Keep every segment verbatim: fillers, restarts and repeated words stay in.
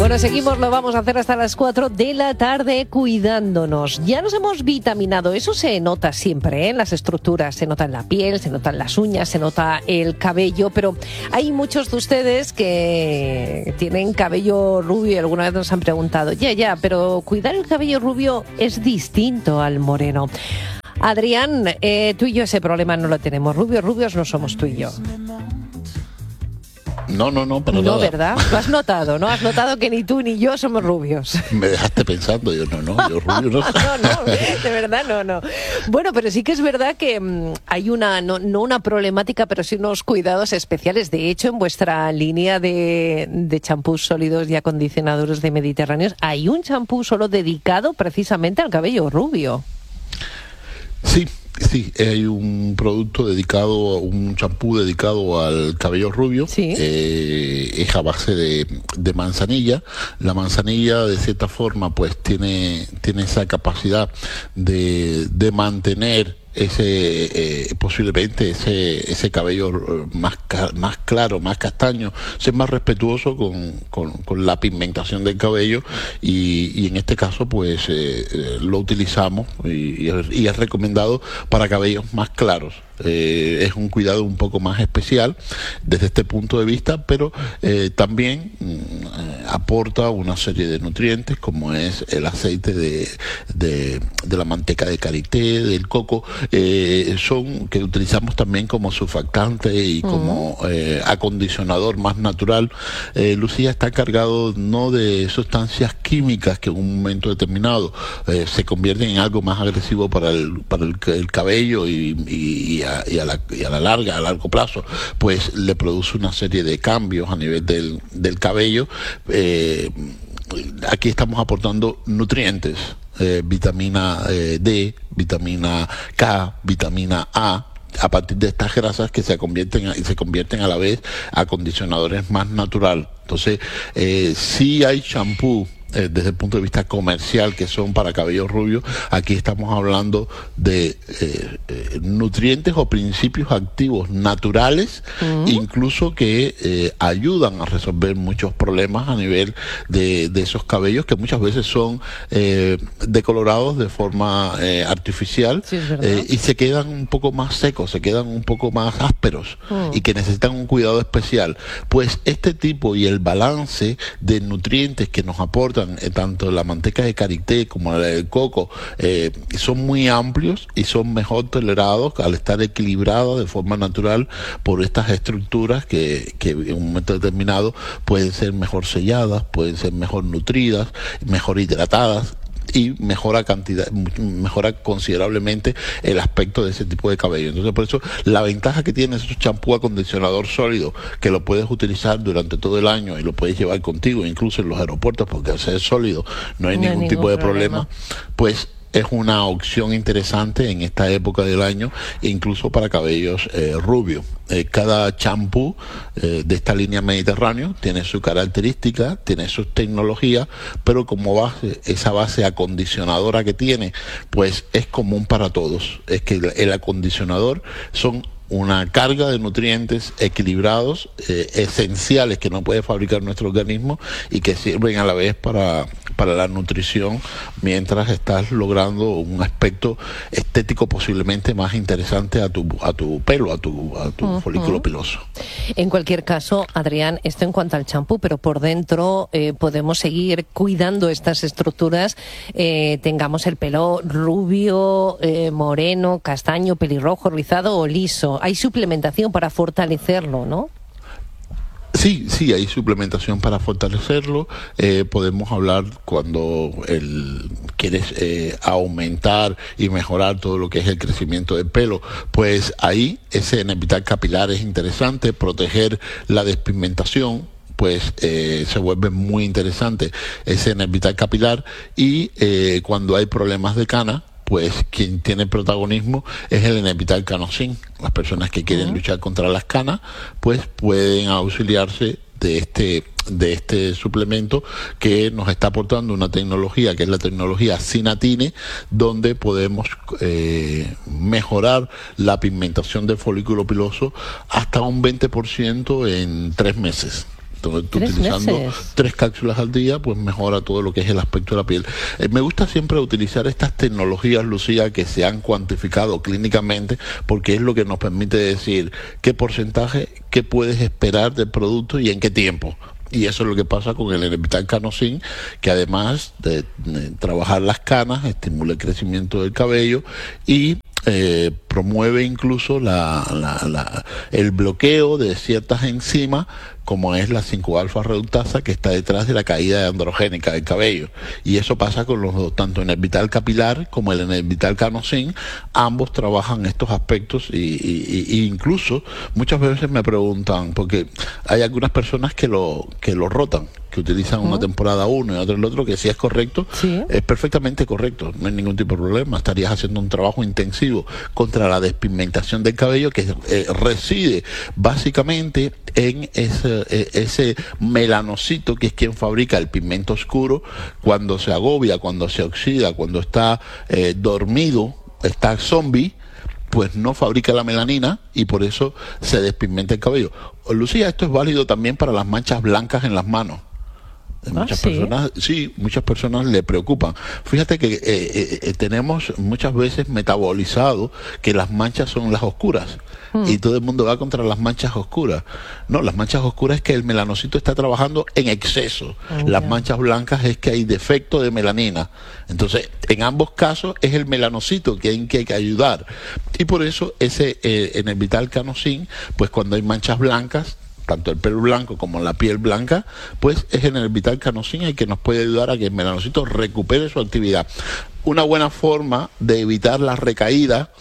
Bueno, seguimos, lo vamos a hacer hasta las cuatro de la tarde cuidándonos. Ya nos hemos vitaminado, eso se nota siempre, ¿eh? En las estructuras, se nota en la piel, se nota en las uñas, se nota el cabello, pero hay muchos de ustedes que tienen cabello rubio y alguna vez nos han preguntado, ya, ya, pero cuidar el cabello rubio es distinto al moreno. Adrián, eh, tú y yo ese problema no lo tenemos, rubios, rubios no somos tú y yo. No, no, no, pero no, nada. ¿verdad? Lo has notado, ¿no? Has notado que ni tú ni yo somos rubios. Me dejaste pensando, yo no, no, yo rubio no. no, no, de verdad no, no. Bueno, pero sí que es verdad que mmm, hay una, no, no una problemática, pero sí unos cuidados especiales. De hecho, en vuestra línea de, de champús sólidos y acondicionadores de Mediterráneos, hay un champú solo dedicado precisamente al cabello rubio. Sí. Sí, hay un producto dedicado, un champú dedicado al cabello rubio. Sí. Eh, es a base de, de manzanilla. La manzanilla, de cierta forma, pues tiene, tiene esa capacidad de, de mantener ese eh, posiblemente ese ese cabello más más claro, más castaño, ser más respetuoso con, con, con la pigmentación del cabello y, y en este caso pues eh, eh, lo utilizamos y, y es recomendado para cabellos más claros. Eh, es un cuidado un poco más especial desde este punto de vista, pero eh, también mm, aporta una serie de nutrientes como es el aceite de, de, de la manteca de karité, del coco, eh, son que utilizamos también como surfactante y como eh, acondicionador más natural. eh, Lucía, está cargado no de sustancias químicas que en un momento determinado eh, se convierten en algo más agresivo para el, para el, el cabello y, y, y a Y a, la, y a la larga, a largo plazo, pues le produce una serie de cambios a nivel del, del cabello. Eh, aquí estamos aportando nutrientes, eh, vitamina eh, D, vitamina K, vitamina A, a partir de estas grasas que se convierten a, y se convierten a la vez a acondicionadores más natural. Entonces, eh, sí hay champú Eh, desde el punto de vista comercial que son para cabello rubio. Aquí estamos hablando de eh, eh, nutrientes o principios activos naturales, uh-huh. incluso que eh, ayudan a resolver muchos problemas a nivel de, de esos cabellos que muchas veces son eh, decolorados de forma eh, artificial, sí, eh, y se quedan un poco más secos, se quedan un poco más ásperos, uh-huh. y que necesitan un cuidado especial. Pues este tipo y el balance de nutrientes que nos aportan tanto la manteca de karité como la del coco eh, son muy amplios y son mejor tolerados al estar equilibrados de forma natural por estas estructuras que, que en un momento determinado pueden ser mejor selladas, pueden ser mejor nutridas, mejor hidratadas y mejora cantidad, mejora considerablemente el aspecto de ese tipo de cabello. Entonces, por eso la ventaja que tiene ese champú acondicionador sólido, que lo puedes utilizar durante todo el año y lo puedes llevar contigo, incluso en los aeropuertos, porque al ser sólido no hay no ningún, ningún tipo de problema, problema pues es una opción interesante en esta época del año, incluso para cabellos eh, rubios. Eh, cada champú eh, de esta línea Mediterráneo tiene su característica, tiene sus tecnologías, pero como base, esa base acondicionadora que tiene, pues es común para todos. Es que el, el acondicionador son una carga de nutrientes equilibrados, eh, esenciales que no puede fabricar nuestro organismo y que sirven a la vez para, para la nutrición mientras estás logrando un aspecto estético posiblemente más interesante a tu, a tu pelo, a tu, a tu uh-huh. folículo piloso. En cualquier caso, Adrián, esto en cuanto al champú, pero por dentro eh, podemos seguir cuidando estas estructuras, eh, tengamos el pelo rubio, eh, moreno, castaño, pelirrojo, rizado o liso. Hay suplementación para fortalecerlo, ¿no? Sí, sí, hay suplementación para fortalecerlo. Eh, podemos hablar cuando el, quieres eh, aumentar y mejorar todo lo que es el crecimiento del pelo, pues ahí ese Enepital capilar es interesante, proteger la despigmentación, pues eh, se vuelve muy interesante ese Enepital capilar. Y eh, cuando hay problemas de cana, pues quien tiene protagonismo es el Enepital Canosin. Las personas que quieren uh-huh. luchar contra las canas, pues pueden auxiliarse de este de este suplemento que nos está aportando una tecnología que es la tecnología Sinatine, donde podemos eh, mejorar la pigmentación del folículo piloso hasta un veinte por ciento en tres meses. Entonces, tú ¿Tres utilizando meses? tres cápsulas al día, pues mejora todo lo que es el aspecto de la piel. Eh, me gusta siempre utilizar estas tecnologías, Lucía, que se han cuantificado clínicamente, porque es lo que nos permite decir qué porcentaje, qué puedes esperar del producto y en qué tiempo. Y eso es lo que pasa con el Enevital Canosin, que además de, de trabajar las canas, estimula el crecimiento del cabello y eh, promueve incluso la, la, la, el bloqueo de ciertas enzimas, como es la cinco alfa reductasa, que está detrás de la caída androgénica del cabello. Y eso pasa con los dos, tanto en el Vital Capilar como el Enevital Canosin. Ambos trabajan estos aspectos y, y, y incluso muchas veces me preguntan, porque hay algunas personas que lo que lo rotan, que utilizan una temporada uno y otra el otro, que si es correcto, sí, es perfectamente correcto, no hay ningún tipo de problema. Estarías haciendo un trabajo intensivo contra la despigmentación del cabello, que eh, reside básicamente en ese, eh, ese melanocito, que es quien fabrica el pigmento oscuro. Cuando se agobia, cuando se oxida, cuando está eh, dormido, está zombie, pues no fabrica la melanina y por eso se despigmenta el cabello. Lucía, esto es válido también para las manchas blancas en las manos. Muchas ¿Ah, sí? personas, sí, muchas personas le preocupan. Fíjate que eh, eh, tenemos muchas veces metabolizado que las manchas son las oscuras mm. y todo el mundo va contra las manchas oscuras. No, las manchas oscuras es que el melanocito está trabajando en exceso. Oh, las yeah. manchas blancas es que hay defecto de melanina. Entonces, en ambos casos es el melanocito que hay que, hay que ayudar. Y por eso ese eh, en el Vital Canosin, pues cuando hay manchas blancas, tanto el pelo blanco como la piel blanca, pues es en el Vital Canosin el que nos puede ayudar a que el melanocito recupere su actividad. Una buena forma de evitar la recaída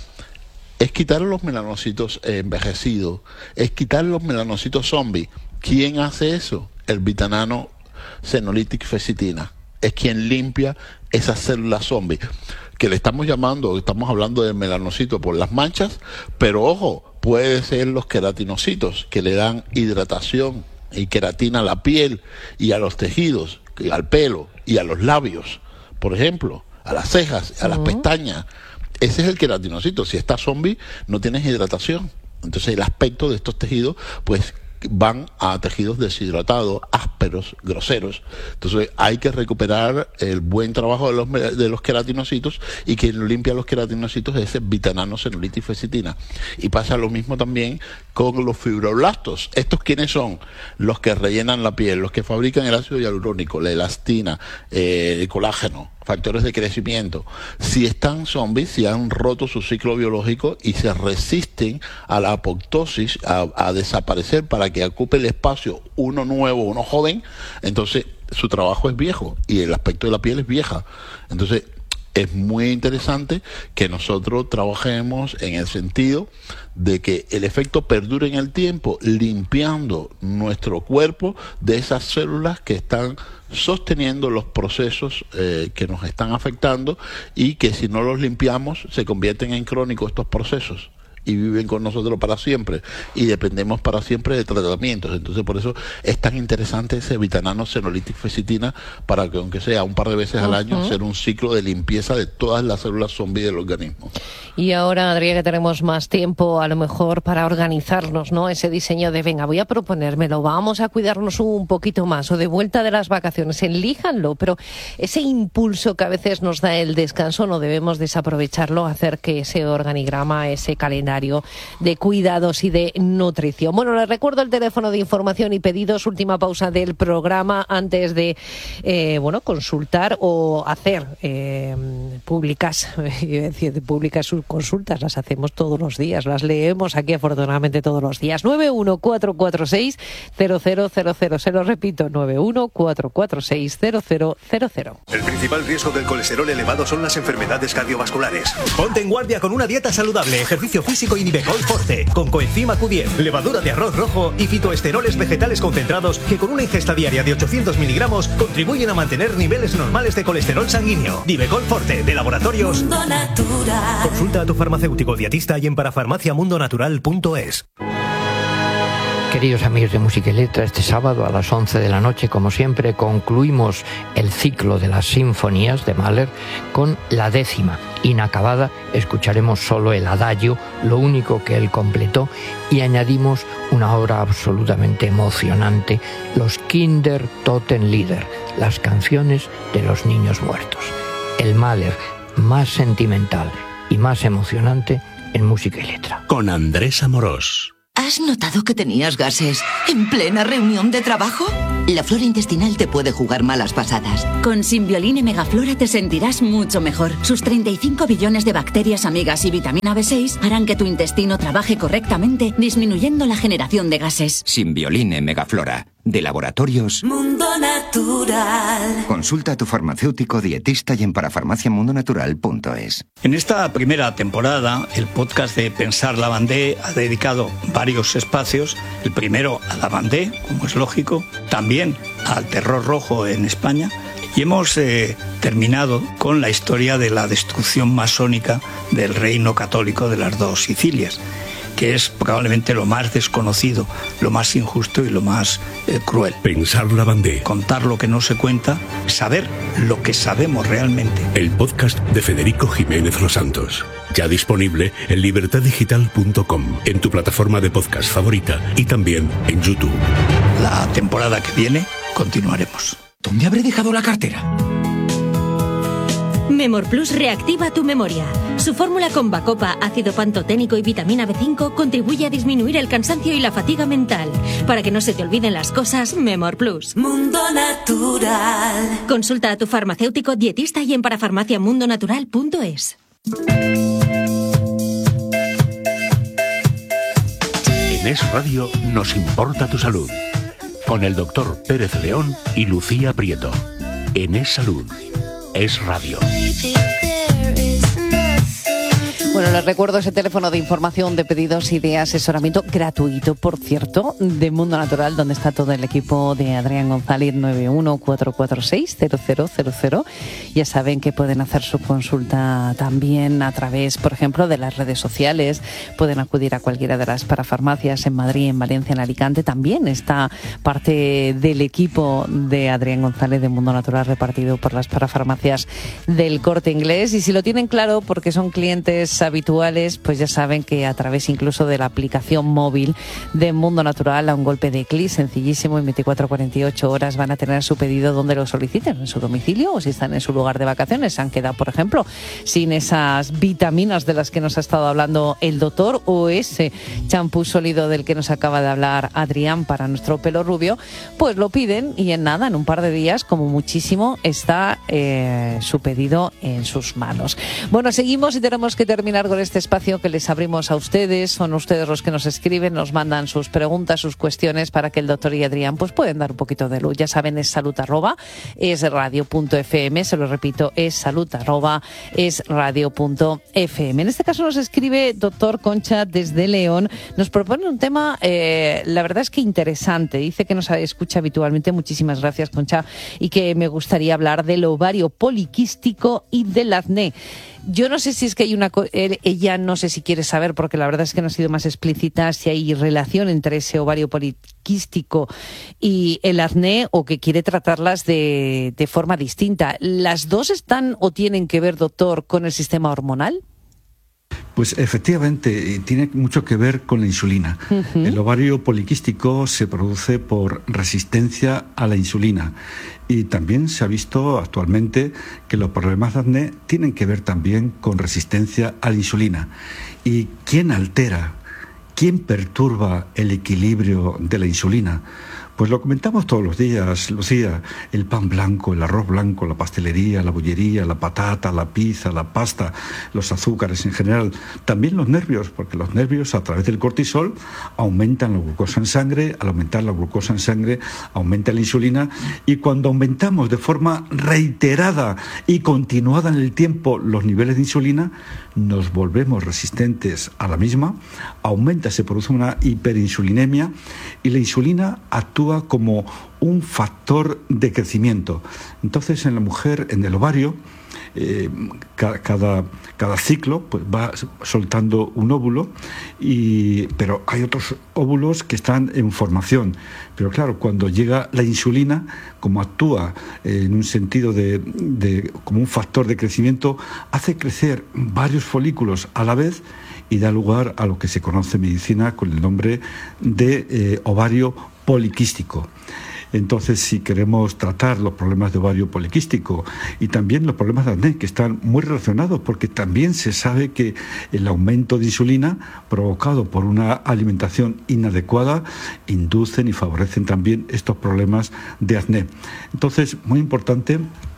es quitar los melanocitos envejecidos, es quitar los melanocitos zombies. ¿Quién hace eso? El Vitanano Senolytic Fecitina. Es quien limpia esas células zombies, que le estamos llamando, estamos hablando de melanocito por las manchas, pero ojo, puede ser los queratinocitos, que le dan hidratación y queratina a la piel y a los tejidos, y al pelo y a los labios, por ejemplo, a las cejas, a las uh-huh. pestañas. Ese es el queratinocito. Si está zombie, no tienes hidratación. Entonces el aspecto de estos tejidos, pues van a tejidos deshidratados, ásperos, groseros. Entonces hay que recuperar el buen trabajo de los, de los queratinocitos, y quien limpia los queratinocitos es el Vitanano Senolytic Fecitina. Y pasa lo mismo también con los fibroblastos. ¿Estos quiénes son? Los que rellenan la piel, los que fabrican el ácido hialurónico, la elastina, eh, el colágeno, factores de crecimiento. Si están zombies, si han roto su ciclo biológico y se resisten a la apoptosis, a, a desaparecer para que ocupe el espacio uno nuevo, uno joven, entonces su trabajo es viejo y el aspecto de la piel es vieja. Entonces es muy interesante que nosotros trabajemos en el sentido de que el efecto perdure en el tiempo, limpiando nuestro cuerpo de esas células que están sosteniendo los procesos eh, que nos están afectando, y que si no los limpiamos se convierten en crónicos estos procesos y viven con nosotros para siempre y dependemos para siempre de tratamientos. Entonces por eso es tan interesante ese Vitanano Senolytic Fecitina, para que aunque sea un par de veces al año, uh-huh. hacer un ciclo de limpieza de todas las células zombi del organismo. Y ahora, Adrià, que tenemos más tiempo a lo mejor para organizarnos, ¿no? Ese diseño de, venga, voy a proponérmelo, vamos a cuidarnos un poquito más, o de vuelta de las vacaciones, elíjanlo, pero ese impulso que a veces nos da el descanso no debemos desaprovecharlo, hacer que ese organigrama, ese calendario de cuidados y de nutrición. Bueno, les recuerdo el teléfono de información y pedidos, última pausa del programa antes de eh, bueno, consultar o hacer eh, públicas, decir, públicas sus consultas, las hacemos todos los días, las leemos aquí afortunadamente todos los días. nueve uno cuatro cuatro seis cero cero cero cero, se lo repito, nueve uno cuatro cuatro seis cero cero cero cero. El principal riesgo del colesterol elevado son las enfermedades cardiovasculares. Ponte en guardia con una dieta saludable, ejercicio físico y Nivecol Forte, con coenzima Q diez, levadura de arroz rojo y fitoesteroles vegetales concentrados que con una ingesta diaria de ochocientos miligramos contribuyen a mantener niveles normales de colesterol sanguíneo. Nivecol Forte, de Laboratorios Mundo Natural. Consulta a tu farmacéutico dietista y en parafarmaciamundonatural punto es. Queridos amigos de Música y Letra, este sábado a las once de la noche, como siempre, concluimos el ciclo de las sinfonías de Mahler con la décima. Inacabada, escucharemos solo el adagio, lo único que él completó, y añadimos una obra absolutamente emocionante, los Kindertotenlieder, las canciones de los niños muertos. El Mahler más sentimental y más emocionante en Música y Letra. Con Andrés Amorós. ¿Has notado que tenías gases en plena reunión de trabajo? La flora intestinal te puede jugar malas pasadas. Con Simbioline Megaflora te sentirás mucho mejor. Sus treinta y cinco billones de bacterias amigas y vitamina B seis harán que tu intestino trabaje correctamente, disminuyendo la generación de gases. Simbioline Megaflora, de Laboratorios Mundo Natural. Consulta a tu farmacéutico dietista y en parafarmaciamundonatural punto es. En esta primera temporada, el podcast de Pensar Lavandé ha dedicado varios espacios. El primero a Lavandé, como es lógico, también al terror rojo en España. Y hemos eh, terminado con la historia de la destrucción masónica del reino católico de las dos Sicilias, que es probablemente lo más desconocido, lo más injusto y lo más eh, cruel. Pensar Lavandé. Contar lo que no se cuenta, saber lo que sabemos realmente. El podcast de Federico Jiménez Los Santos. Ya disponible en libertad digital punto com, en tu plataforma de podcast favorita y también en YouTube. La temporada que viene continuaremos. ¿Dónde habré dejado la cartera? Memor Plus reactiva tu memoria. Su fórmula con bacopa, ácido pantoténico y vitamina B cinco contribuye a disminuir el cansancio y la fatiga mental. Para que no se te olviden las cosas, Memor Plus. Mundo Natural. Consulta a tu farmacéutico dietista y en parafarmaciamundonatural punto es. En Es Radio nos importa tu salud. Con el doctor Pérez León y Lucía Prieto. En Es Salud. Es Radio. Bueno, les recuerdo ese teléfono de información, de pedidos y de asesoramiento gratuito, por cierto, de Mundo Natural, donde está todo el equipo de Adrián González, nueve uno cuatro cuatro seis cero cero cero cero. Ya saben que pueden hacer su consulta también a través, por ejemplo, de las redes sociales. Pueden acudir a cualquiera de las parafarmacias en Madrid, en Valencia, en Alicante. También está parte del equipo de Adrián González de Mundo Natural repartido por las parafarmacias del Corte Inglés. Y si lo tienen claro, porque son clientes habituales, pues ya saben que a través incluso de la aplicación móvil de Mundo Natural, a un golpe de clic, sencillísimo, en veinticuatro a cuarenta y ocho horas van a tener su pedido donde lo soliciten, en su domicilio o si están en su lugar de vacaciones. Se han quedado, por ejemplo, sin esas vitaminas de las que nos ha estado hablando el doctor o ese champú sólido del que nos acaba de hablar Adrián para nuestro pelo rubio, pues lo piden y en nada, en un par de días, como muchísimo, está eh, su pedido en sus manos. Bueno, seguimos y tenemos que terminar con este espacio que les abrimos a ustedes. Son ustedes los que nos escriben, nos mandan sus preguntas, sus cuestiones para que el doctor y Adrián pues pueden dar un poquito de luz. Ya saben, es salud arroba es radio punto f m, se lo repito, es salud arroba es radio punto f m. En este caso nos escribe doctor Concha desde León, nos propone un tema, eh, la verdad es que interesante. Dice que nos escucha habitualmente, muchísimas gracias Concha, y que me gustaría hablar del ovario poliquístico y del acné. Yo no sé si es que hay una... Ella no sé si quiere saber, porque la verdad es que no ha sido más explícita, si hay relación entre ese ovario poliquístico y el acné o que quiere tratarlas de, de forma distinta. ¿Las dos están o tienen que ver, doctor, con el sistema hormonal? Pues efectivamente, tiene mucho que ver con la insulina. Uh-huh. El ovario poliquístico se produce por resistencia a la insulina. Y también se ha visto actualmente que los problemas de acné tienen que ver también con resistencia a la insulina. ¿Y quién altera, quién perturba el equilibrio de la insulina? Pues lo comentamos todos los días, Lucía, el pan blanco, el arroz blanco, la pastelería, la bollería, la patata, la pizza, la pasta, los azúcares en general, también los nervios, porque los nervios a través del cortisol aumentan la glucosa en sangre, al aumentar la glucosa en sangre aumenta la insulina y cuando aumentamos de forma reiterada y continuada en el tiempo los niveles de insulina, nos volvemos resistentes a la misma, aumenta, se produce una hiperinsulinemia y la insulina actúa como un factor de crecimiento. Entonces en la mujer, en el ovario, eh, ca- cada, cada ciclo pues, va soltando un óvulo, y, pero hay otros óvulos que están en formación. Pero claro, cuando llega la insulina, como actúa eh, en un sentido de, de como un factor de crecimiento, hace crecer varios folículos a la vez y da lugar a lo que se conoce en medicina con el nombre de eh, ovario poliquístico. Entonces, si queremos tratar los problemas de ovario poliquístico y también los problemas de acné, que están muy relacionados, porque también se sabe que el aumento de insulina provocado por una alimentación inadecuada inducen y favorecen también estos problemas de acné. Entonces, muy importante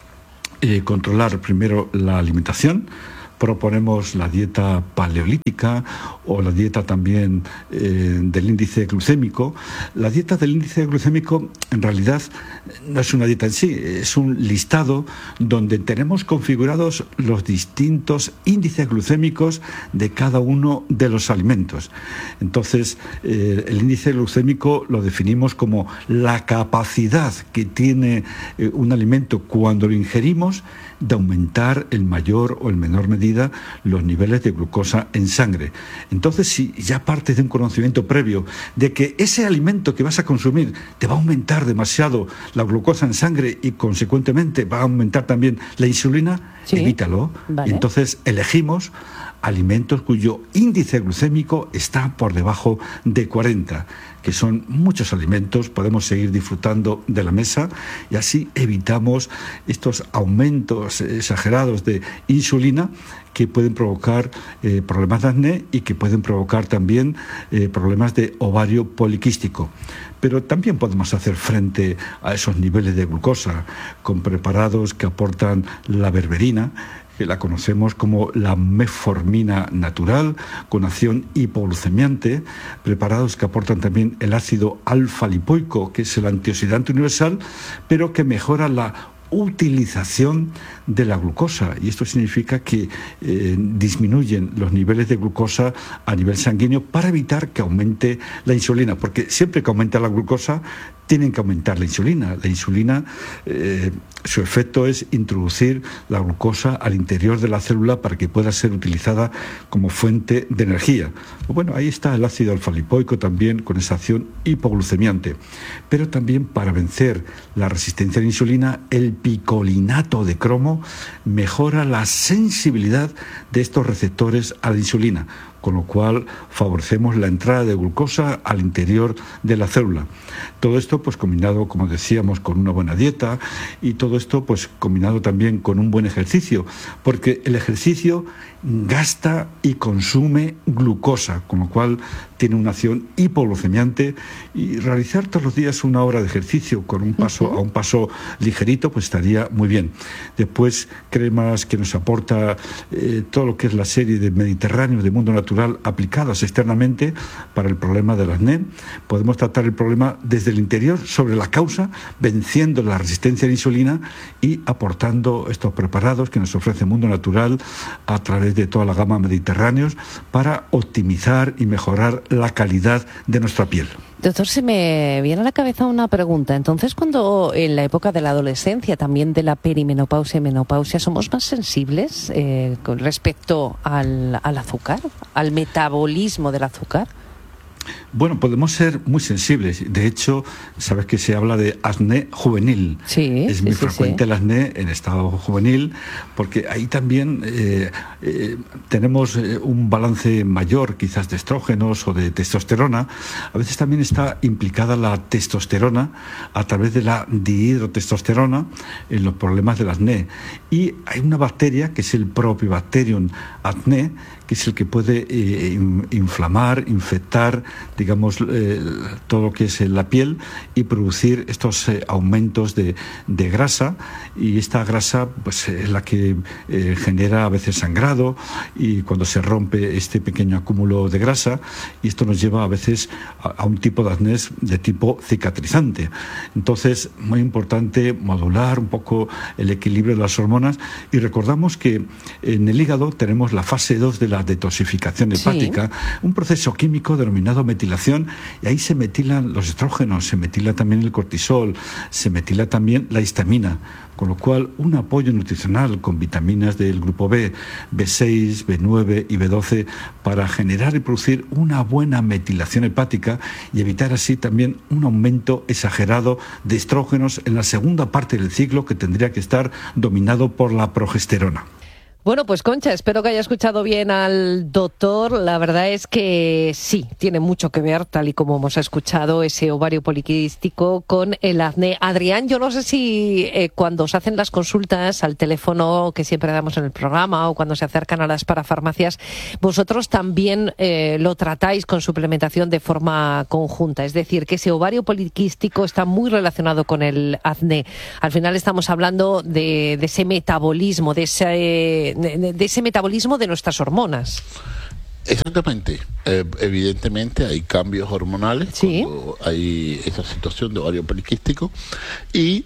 eh, controlar primero la alimentación. Proponemos la dieta paleolítica o la dieta también eh, del índice glucémico. La dieta del índice glucémico en realidad no es una dieta en sí, es un listado donde tenemos configurados los distintos índices glucémicos de cada uno de los alimentos. Entonces, eh, el índice glucémico lo definimos como la capacidad que tiene eh, un alimento cuando lo ingerimos de aumentar en mayor o en menor medida los niveles de glucosa en sangre. Entonces, si ya partes de un conocimiento previo de que ese alimento que vas a consumir te va a aumentar demasiado la glucosa en sangre y consecuentemente va a aumentar también la insulina, sí, evítalo. Vale. Y entonces elegimos alimentos cuyo índice glucémico está por debajo de cuarenta, que son muchos alimentos. Podemos seguir disfrutando de la mesa y así evitamos estos aumentos exagerados de insulina que pueden provocar eh, problemas de acné y que pueden provocar también eh, problemas de ovario poliquístico. Pero también podemos hacer frente a esos niveles de glucosa con preparados que aportan la berberina, que la conocemos como la metformina natural, con acción hipoglucemiante, preparados que aportan también el ácido alfa-lipoico, que es el antioxidante universal, pero que mejora la utilización de la glucosa, y esto significa que eh, disminuyen los niveles de glucosa a nivel sanguíneo para evitar que aumente la insulina, porque siempre que aumenta la glucosa tienen que aumentar la insulina. La insulina, eh, su efecto es introducir la glucosa al interior de la célula para que pueda ser utilizada como fuente de energía. Bueno, ahí está el ácido alfa-lipoico también con esa acción hipoglucemiante. Pero también para vencer la resistencia a la insulina, el picolinato de cromo mejora la sensibilidad de estos receptores a la insulina, con lo cual favorecemos la entrada de glucosa al interior de la célula. Todo esto pues combinado, como decíamos, con una buena dieta, y todo esto pues combinado también con un buen ejercicio, porque el ejercicio gasta y consume glucosa, con lo cual tiene una acción hipoglucemiante, y realizar todos los días una hora de ejercicio con un paso uh-huh. a un paso ligerito pues estaría muy bien. Después, cremas que nos aporta eh, todo lo que es la serie de Mediterráneo, de Mundo Natural, aplicadas externamente para el problema del acné. Podemos tratar el problema desde el interior, sobre la causa, venciendo la resistencia a la insulina y aportando estos preparados que nos ofrece Mundo Natural a través de toda la gama Mediterráneos para optimizar y mejorar la calidad de nuestra piel. Doctor, se me viene a la cabeza una pregunta. Entonces, cuando en la época de la adolescencia, también de la perimenopausia y menopausia, ¿somos más sensibles eh, con respecto al, al azúcar, al metabolismo del azúcar? Bueno, podemos ser muy sensibles. De hecho, sabes que se habla de acné juvenil. Sí, es muy sí, frecuente sí. el acné en estado juvenil, porque ahí también eh, eh, tenemos eh, un balance mayor, quizás de estrógenos o de testosterona. A veces también está implicada la testosterona a través de la dihidrotestosterona en los problemas del acné. Y hay una bacteria que es el Propionibacterium acne, que es el que puede eh, inflamar, infectar, digamos, eh, todo lo que es la piel y producir estos eh, aumentos de, de grasa, y esta grasa pues es la que eh, genera a veces sangrado, y cuando se rompe este pequeño acúmulo de grasa, y esto nos lleva a veces a, a un tipo de acné de tipo cicatrizante. Entonces, muy importante modular un poco el equilibrio de las hormonas, y recordamos que en el hígado tenemos la fase dos de la detoxificación hepática, sí. un proceso químico denominado llamado metilación, y ahí se metilan los estrógenos, se metila también el cortisol, se metila también la histamina, con lo cual un apoyo nutricional con vitaminas del grupo B, B seis, B nueve y B doce para generar y producir una buena metilación hepática y evitar así también un aumento exagerado de estrógenos en la segunda parte del ciclo, que tendría que estar dominado por la progesterona. Bueno, pues Concha, espero que haya escuchado bien al doctor. La verdad es que sí, tiene mucho que ver, tal y como hemos escuchado, ese ovario poliquístico con el acné. Adrián, yo no sé si eh, cuando os hacen las consultas al teléfono que siempre damos en el programa o cuando se acercan a las parafarmacias, vosotros también eh, lo tratáis con suplementación de forma conjunta. Es decir, que ese ovario poliquístico está muy relacionado con el acné. Al final estamos hablando de, de ese metabolismo, de ese... De, de ese metabolismo de nuestras hormonas. Exactamente. Eh, evidentemente hay cambios hormonales, ¿sí?, cuando hay esa situación de ovario poliquístico, y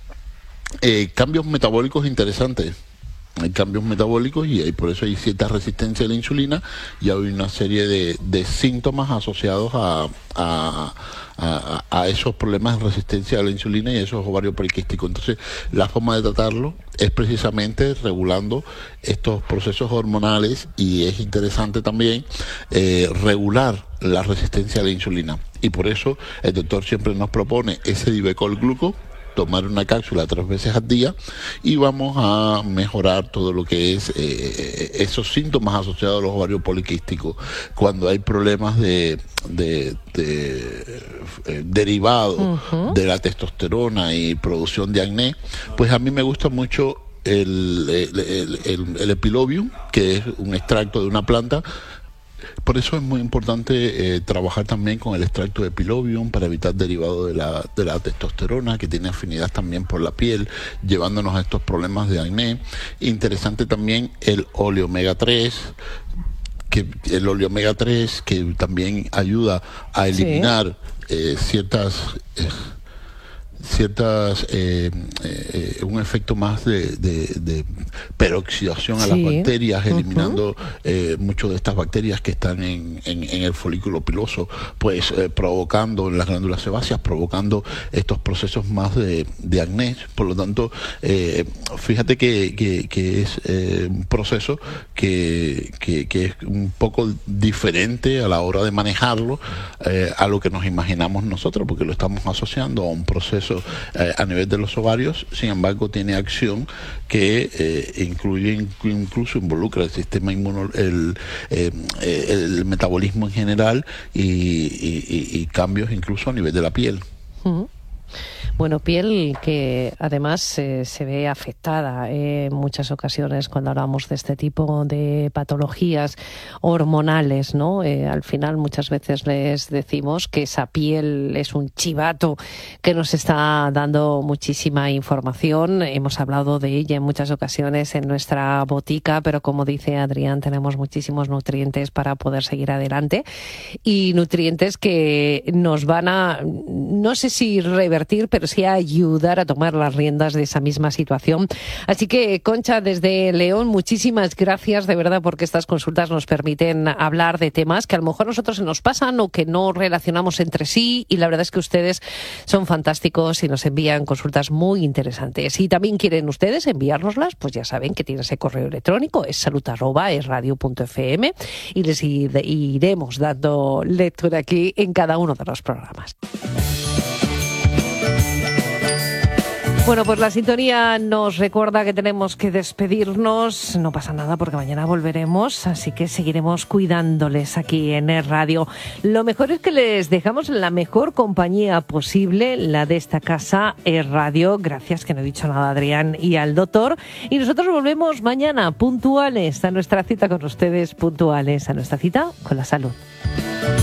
eh, cambios metabólicos interesantes. Hay cambios metabólicos y hay, por eso hay cierta resistencia a la insulina, y hay una serie de, de síntomas asociados a, a, a, a esos problemas de resistencia a la insulina y a esos ovarios poliquísticos. Entonces, la forma de tratarlo es precisamente regulando estos procesos hormonales, y es interesante también eh, regular la resistencia a la insulina. Y por eso el doctor siempre nos propone ese Divecol Gluco, tomar una cápsula tres veces al día, y vamos a mejorar todo lo que es eh, esos síntomas asociados a los ovarios poliquísticos. Cuando hay problemas de, de, de eh, derivados uh-huh. de la testosterona y producción de acné, pues a mí me gusta mucho el, el, el, el, el epilobium, que es un extracto de una planta. Por eso es muy importante eh, trabajar también con el extracto de epilobium para evitar derivado de la, de la testosterona, que tiene afinidad también por la piel, llevándonos a estos problemas de acné. Interesante también el óleo omega tres, que el óleo omega tres que también ayuda a eliminar sí. eh, ciertas... Eh, ciertas eh, eh, un efecto más de, de, de peroxidación a sí. las bacterias, eliminando uh-huh. eh, muchas de estas bacterias que están en, en, en el folículo piloso, pues eh, provocando en las glándulas sebáceas, provocando estos procesos más de, de acné. Por lo tanto, eh, fíjate que, que, que es eh, un proceso que, que, que es un poco diferente a la hora de manejarlo eh, a lo que nos imaginamos nosotros, porque lo estamos asociando a un proceso Eh, a nivel de los ovarios. Sin embargo, tiene acción que eh, incluye, incluso involucra el sistema inmuno, el, eh, el metabolismo en general, y, y, y cambios incluso a nivel de la piel. Uh-huh. Bueno, piel que además eh, se ve afectada en muchas ocasiones cuando hablamos de este tipo de patologías hormonales, ¿no? Eh, al final muchas veces les decimos que esa piel es un chivato que nos está dando muchísima información. Hemos hablado de ella en muchas ocasiones en nuestra botica, pero como dice Adrián, tenemos muchísimos nutrientes para poder seguir adelante, y nutrientes que nos van a, no sé si revertir, pero sí a ayudar a tomar las riendas de esa misma situación. Así que, Concha, desde León, muchísimas gracias de verdad, porque estas consultas nos permiten hablar de temas que a lo mejor a nosotros se nos pasan o que no relacionamos entre sí, y la verdad es que ustedes son fantásticos y nos envían consultas muy interesantes. Si también quieren ustedes enviárnoslas, pues ya saben que tienen ese correo electrónico, es salud arroba es radio punto f m, y les iremos dando lectura aquí en cada uno de los programas. Bueno, pues la sintonía nos recuerda que tenemos que despedirnos. No pasa nada porque mañana volveremos, así que seguiremos cuidándoles aquí en Es Radio. Lo mejor es que les dejamos en la mejor compañía posible, la de esta casa, Es Radio. Gracias, que no he dicho nada, Adrián, y al doctor. Y nosotros volvemos mañana puntuales a nuestra cita con ustedes, puntuales a nuestra cita con la salud.